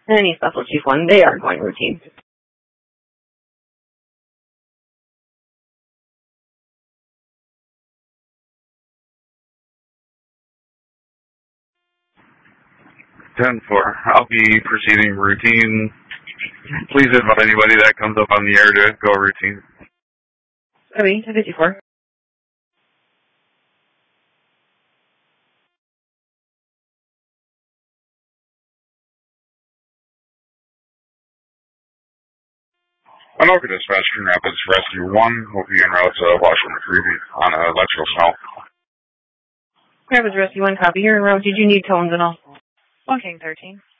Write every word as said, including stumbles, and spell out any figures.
Any Special Chief one, they are going routine. ten four. I'll be proceeding routine. Please invite anybody that comes up on the air to go routine. Sorry, ten fifty-four. Anoka Dispatch, Green Rapids Rescue one will be en route to Washington McCreevy on an electrical smell. Green Rapids Rescue one, copy. You're en route. Did you need tones and all? Walking thirteen.